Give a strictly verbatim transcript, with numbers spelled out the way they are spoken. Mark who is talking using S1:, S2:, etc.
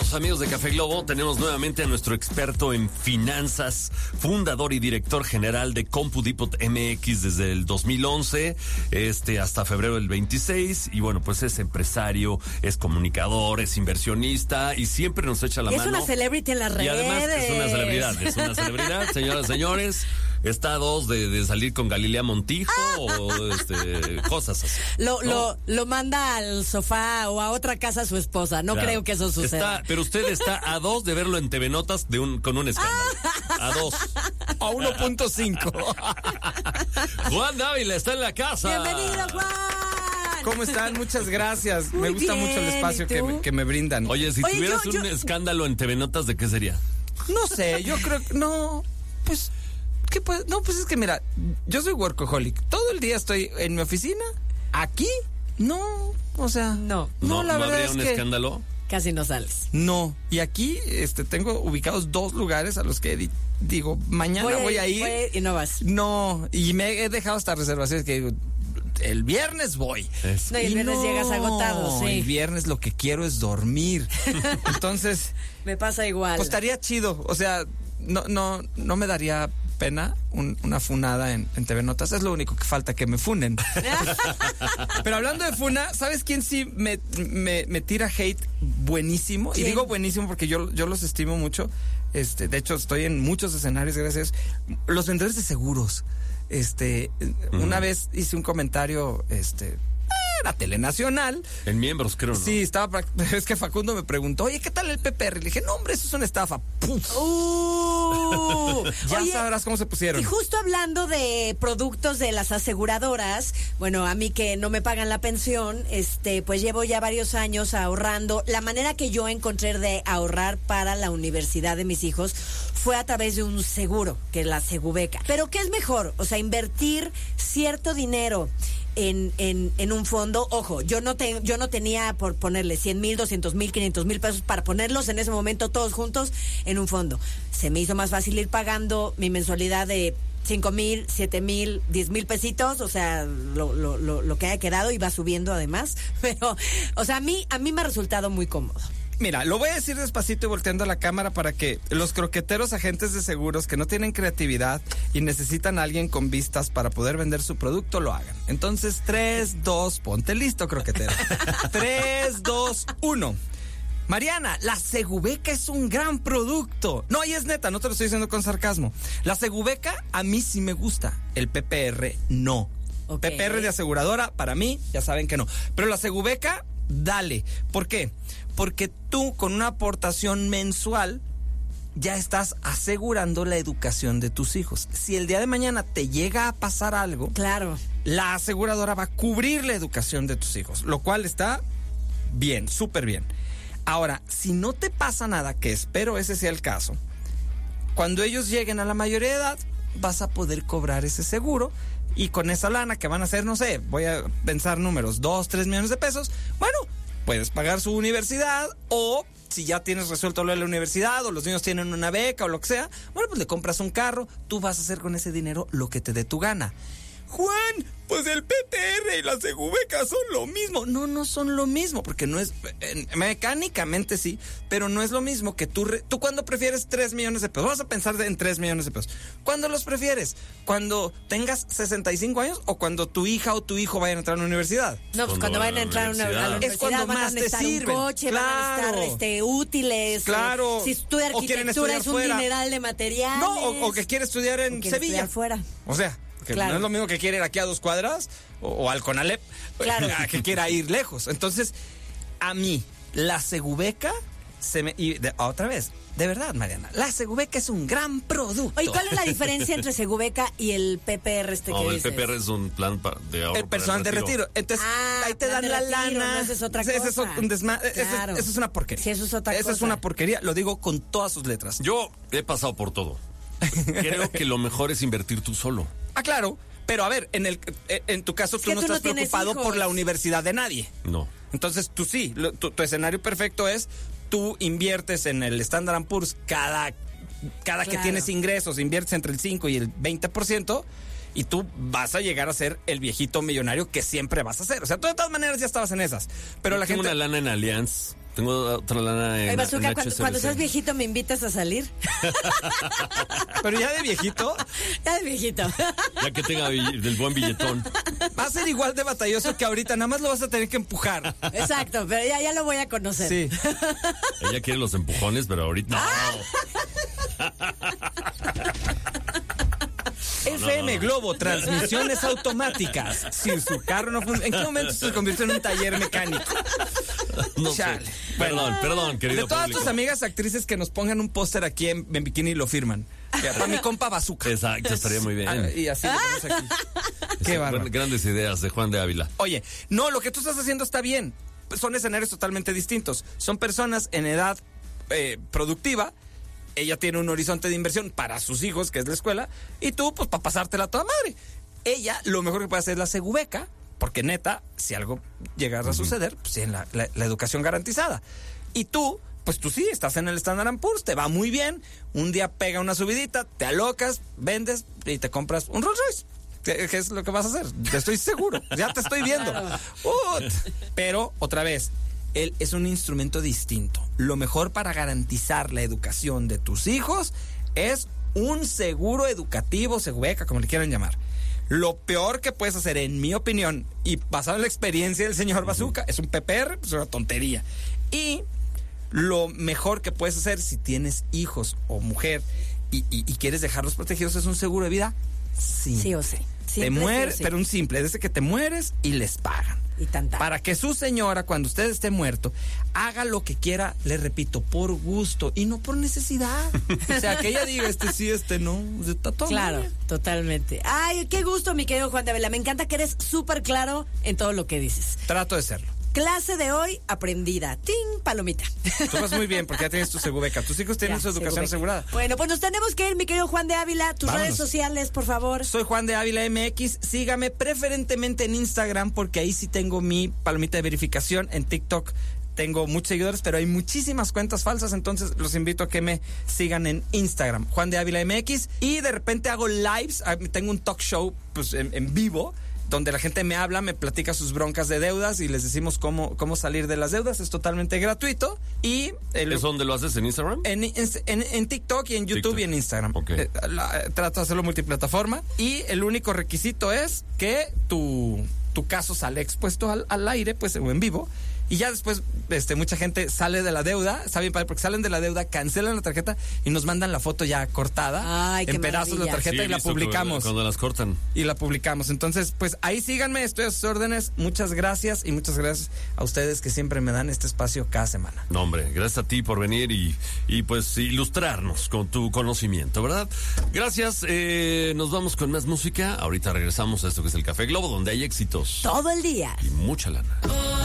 S1: regreso, amigos de Café Globo. Tenemos nuevamente a nuestro experto en finanzas, fundador y director general de CompuDepot M X desde el dos mil once este, hasta febrero del veintiséis. Y bueno, pues es empresario, es comunicador, es inversionista y siempre nos echa la
S2: es
S1: mano.
S2: Es una celebrity en las redes.
S1: Y además es una celebridad, es una celebridad, señoras y señores. Está a dos de, de salir con Galilea Montijo o este, cosas así.
S2: Lo,
S1: ¿no?
S2: lo, lo manda al sofá o a otra casa su esposa. No claro. creo que eso suceda.
S1: Está, pero usted está a dos de verlo en T V Notas de un, con un escándalo. A dos.
S3: A uno punto cinco.
S1: Juan Dávila está en la casa.
S2: Bienvenido, Juan.
S3: ¿Cómo están? Muchas gracias.
S2: Muy
S3: me gusta
S2: bien,
S3: mucho el espacio que me, que me brindan.
S1: Oye, si
S2: Oye,
S1: tuvieras
S2: yo,
S1: un
S2: yo...
S1: escándalo en T V Notas, ¿de qué sería?
S3: No sé, yo creo que no, pues... ¿Qué puede? No, pues es que mira, yo soy workaholic. Todo el día estoy en mi oficina. Aquí, no, o sea,
S2: no,
S3: no,
S1: no
S3: la
S1: ¿no
S3: verdad
S1: habría
S3: es
S1: un
S3: que
S1: escándalo?
S2: Casi no sales.
S3: No, y aquí, este, tengo ubicados dos lugares a los que di- digo mañana voy a, voy a ir.
S2: Voy a ir y no vas.
S3: No, y me he dejado hasta reservaciones que digo, el viernes voy.
S1: Es.
S2: No, y el viernes
S3: no,
S2: llegas agotado, sí.
S3: El viernes lo que quiero es dormir. Entonces,
S2: me pasa igual.
S3: Pues estaría chido, o sea, no, no, no me daría pena un, una funada en, en T V Notas. Es lo único que falta, que me funen. Pero hablando de funa, ¿sabes quién sí me, me, me tira hate buenísimo?
S2: ¿Quién?
S3: Y digo buenísimo porque yo, yo los estimo mucho. Este, de hecho, estoy en muchos escenarios, gracias. Los vendedores de seguros. Este, uh-huh. Una vez hice un comentario, este, era Telenacional.
S1: En Miembros, creo, ¿no?
S3: Sí, estaba. Es que Facundo me preguntó, oye, ¿qué tal el P P R? Le dije, no, hombre, eso es una estafa. ¡Puf!
S2: Uh,
S3: ya
S2: oye,
S3: sabrás cómo se pusieron.
S2: Y justo hablando de productos de las aseguradoras, bueno, a mí que no me pagan la pensión, este, pues llevo ya varios años ahorrando. La manera que yo encontré de ahorrar para la universidad de mis hijos fue a través de un seguro, que es la Segubeca. Pero ¿qué es mejor? O sea, invertir cierto dinero En, en, en un fondo. Ojo, yo no te, yo no tenía por ponerle cien mil, doscientos mil, quinientos mil pesos para ponerlos en ese momento todos juntos en un fondo. Se me hizo más fácil ir pagando mi mensualidad de cinco mil, siete mil, diez mil pesitos, o sea, lo, lo, lo, lo que haya quedado, y va subiendo además. Pero, o sea, a mí, a mí me ha resultado muy cómodo.
S3: Mira, lo voy a decir despacito y volteando a la cámara para que los croqueteros agentes de seguros que no tienen creatividad y necesitan a alguien con vistas para poder vender su producto lo hagan. Entonces, tres, dos, ponte listo, croquetero. tres, dos, uno. Mariana, la Segubeca es un gran producto. No, y es neta, no te lo estoy diciendo con sarcasmo. La Segubeca a mí sí me gusta, el P P R no. Okay. P P R de aseguradora, para mí, ya saben que no. Pero la Segubeca, dale. ¿Por qué? Porque tú con una aportación mensual ya estás asegurando la educación de tus hijos. Si el día de mañana te llega a pasar algo,
S2: claro,
S3: la aseguradora va a cubrir la educación de tus hijos, lo cual está bien, súper bien. Ahora, si no te pasa nada, que espero ese sea el caso, cuando ellos lleguen a la mayoría de edad, vas a poder cobrar ese seguro. Y con esa lana que van a ser, no sé, voy a pensar números, dos, tres millones de pesos, bueno, puedes pagar su universidad, o si ya tienes resuelto lo de la universidad, o los niños tienen una beca o lo que sea, bueno, pues le compras un carro, tú vas a hacer con ese dinero lo que te dé tu gana. Juan, pues el P P R y la Segubeca son lo mismo. No, no son lo mismo, porque no es, eh, mecánicamente sí, pero no es lo mismo que tú, re, tú cuando prefieres tres millones de pesos, vamos a pensar en tres millones de pesos. ¿Cuándo los prefieres? ¿Cuando tengas sesenta y cinco años o cuando tu hija o tu hijo vayan a entrar a la universidad?
S2: No, pues cuando vayan a entrar a, una, a la universidad,
S3: es cuando
S2: van
S3: más
S2: a necesitar
S3: te sirven.
S2: Un coche,
S3: claro.
S2: van a necesitar este, útiles.
S3: Claro.
S2: Eh, si estudia arquitectura es un
S3: fuera.
S2: dineral de materiales.
S3: No, o, o que quiere estudiar en
S2: quiere
S3: Sevilla.
S2: Estudiar fuera.
S3: O sea, que
S2: claro.
S3: No es lo mismo que quiere ir aquí a dos cuadras o, o al Conalep,
S2: claro.
S3: a que quiera ir lejos. Entonces, a mí, la Segubeca se me... Y de, otra vez, de verdad, Mariana, la Segubeca es un gran producto.
S2: Oye, ¿cuál es la diferencia entre Segubeca y el P P R este
S1: oh,
S2: que
S1: el
S2: dices?
S1: P P R es un plan pa, de ahorro.
S3: El personal de retiro. Entonces,
S2: ah,
S3: ahí te dan la
S2: retiro,
S3: lana.
S2: No, esa es otra cosa.
S3: Ese es un desma-
S2: claro.
S3: Eso es una porquería.
S2: Sí, eso es otra
S3: Esa
S2: cosa.
S3: es una porquería, lo digo con todas sus letras.
S1: Yo he pasado por todo. Creo que lo mejor es invertir tú solo.
S3: Ah, claro. Pero a ver, en el en tu caso
S2: es
S3: tú no
S2: tú
S3: estás
S2: no
S3: preocupado
S2: hijos.
S3: por la universidad de nadie.
S1: No.
S3: Entonces tú sí, lo, tu, tu escenario perfecto es tú inviertes en el Standard and Poor's cada, cada
S2: claro.
S3: que tienes ingresos, inviertes entre el cinco y el veinte por ciento y tú vas a llegar a ser el viejito millonario que siempre vas a ser. O sea, tú de todas maneras ya estabas en esas. Pero
S1: Yo
S3: la
S1: tengo
S3: gente...
S1: una lana en Allianz. tengo otra lana en,
S2: Ay, Bazooka,
S1: en
S2: cuando,
S1: H S B C.
S2: cuando seas viejito me invitas a salir.
S3: Pero ya de viejito,
S2: Ya de viejito.
S1: Ya que tenga bill- del buen billetón.
S3: va a ser igual de batalloso que ahorita. Nada más lo vas a tener que empujar.
S2: Exacto, pero ya, ya lo voy a conocer.
S3: Sí.
S1: Ella quiere los empujones, pero ahorita no.
S3: F M Globo, transmisiones automáticas. Si su carro no funciona, ¿en qué momento se convirtió en un taller mecánico?
S1: No sé.
S3: Chale.
S1: Perdón, perdón, querido
S3: De todas
S1: público.
S3: tus amigas actrices que nos pongan un póster aquí en, en bikini y lo firman. Ya, para mi compa Bazooka.
S1: Exacto, estaría muy bien.
S3: Ah, y así lo ponemos aquí. Qué bárbaro.
S1: Grandes ideas de Juan de Ávila.
S3: Oye, no, lo que tú estás haciendo está bien. Son escenarios totalmente distintos. Son personas en edad eh, productiva. Ella tiene un horizonte de inversión para sus hijos, que es la escuela, y tú, pues, para pasártela a toda madre. Ella, lo mejor que puede hacer es la segubeca, porque neta, si algo llegara a suceder, pues tienen la, la, la educación garantizada. Y tú, pues tú sí, estás en el Standard and Poor's, te va muy bien, un día pega una subidita, te alocas, vendes y te compras un Rolls Royce. ¿Qué, qué es lo que vas a hacer? Te estoy seguro, ya te estoy viendo. Ut. Pero, otra vez, él es un instrumento distinto. Lo mejor para garantizar la educación de tus hijos es un seguro educativo, segubeca, como le quieran llamar. Lo peor que puedes hacer, en mi opinión, y basado en la experiencia del señor Bazooka, es un P P R, pues una tontería. Y lo mejor que puedes hacer si tienes hijos o mujer y, y, y quieres dejarlos protegidos es un seguro de vida simple.
S2: Sí o sí.
S3: Te
S2: Siempre,
S3: mueres,
S2: sí o sí.
S3: pero un simple, desde que te mueres y les pagan.
S2: Y tanta.
S3: Para que su señora, cuando usted esté muerto, haga lo que quiera, le repito, por gusto y no por necesidad. O sea, que ella diga, este sí, este no. Está todo
S2: Claro,
S3: mal.
S2: totalmente. Ay, qué gusto, mi querido Juan de Ávila. Me encanta que eres súper claro en todo lo que dices.
S3: Trato de serlo.
S2: Clase de hoy aprendida. ¡Ting! Palomita.
S3: Tú vas muy bien porque ya tienes tu segubeca. Tus hijos tienen
S2: Ya,
S3: su educación
S2: segubeca.
S3: asegurada.
S2: Bueno, pues nos tenemos que ir, mi querido Juan de Ávila. Tus
S3: Vámonos.
S2: redes sociales, por favor.
S3: Soy Juan de Ávila M X. Sígame preferentemente en Instagram porque ahí sí tengo mi palomita de verificación. En TikTok tengo muchos seguidores, pero hay muchísimas cuentas falsas, entonces los invito a que me sigan en Instagram, Juan de Ávila M X. Y de repente hago lives, ah, tengo un talk show pues en, en vivo, donde la gente me habla, me platica sus broncas de deudas y les decimos cómo, cómo salir de las deudas. Es totalmente gratuito. Y el,
S1: ¿Es donde lo haces en Instagram?
S3: en, en, en TikTok y en YouTube
S1: TikTok.
S3: y en Instagram.
S1: Ok.
S3: Eh, la- trato de hacerlo multiplataforma. Y el único requisito es que tu, tu caso sale expuesto al, al aire, pues, o en vivo. Y ya después, este, mucha gente sale de la deuda, está bien padre, porque salen de la deuda, cancelan la tarjeta y nos mandan la foto ya cortada,
S2: Ay, qué
S3: en pedazos
S2: maravilla.
S3: la tarjeta
S1: Sí,
S3: y la
S1: listo,
S3: publicamos.
S1: Cuando las cortan.
S3: Y la publicamos. Entonces, pues ahí síganme, estoy a sus órdenes. Muchas gracias y muchas gracias a ustedes que siempre me dan este espacio cada semana.
S1: No, hombre, gracias a ti por venir y, y pues ilustrarnos con tu conocimiento, ¿verdad? Gracias, eh, nos vamos con más música. Ahorita regresamos a esto que es el Café Globo, donde hay éxitos
S2: Todo el día.
S1: y mucha lana.